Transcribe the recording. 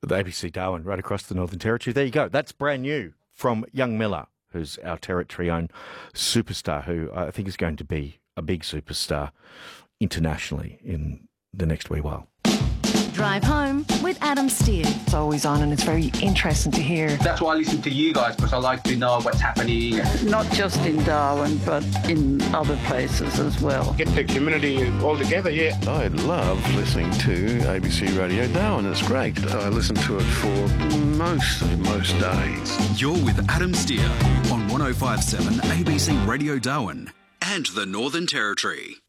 The ABC Darwin, right across the Northern Territory. There you go. That's brand new from Young Miller, who's our Territory-owned superstar, who I think is going to be a big superstar internationally in the next wee while. Drive Home with Adam Steer. It's always on and it's very interesting to hear. That's why I listen to you guys, because I like to know what's happening. Not just in Darwin, but in other places as well. Get the community all together, yeah. I love listening to ABC Radio Darwin. It's great. I listen to it for most days. You're with Adam Steer on 105.7 ABC Radio Darwin and the Northern Territory.